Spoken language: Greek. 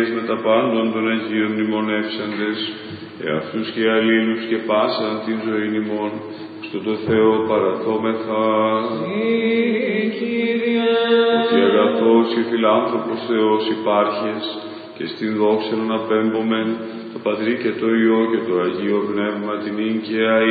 με τα πάντων των Αγίων μνημονεύσαντες, εαυτούς και αλλήλους και πάσαν την ζωήν ημών, στο το Θεό παραθόμεθα. Ότι αγαθός και φιλάνθρωπος Θεός υπάρχες, και στην δόξα να απέμπομεν το Πατρί και το Υιό και το Αγίο Πνεύμα την ίν και